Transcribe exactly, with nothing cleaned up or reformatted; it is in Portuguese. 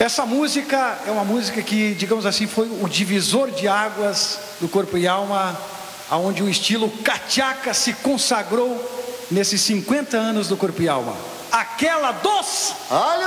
Essa música é uma música que, digamos assim, foi o divisor de águas do Corpo e Alma, aonde o estilo cachaca se consagrou nesses cinquenta anos do Corpo e Alma. Aquela dos...